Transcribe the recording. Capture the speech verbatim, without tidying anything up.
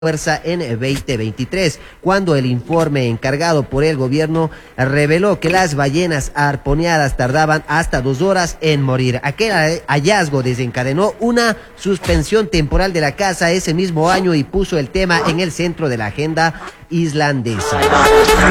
fuerza en veinte veintitrés, cuando el informe encargado por el gobierno reveló que las ballenas arponeadas tardaban hasta dos horas en morir. Aquel hallazgo desencadenó una suspensión temporal de la caza ese mismo año y puso el tema en el centro de la agenda islandesa.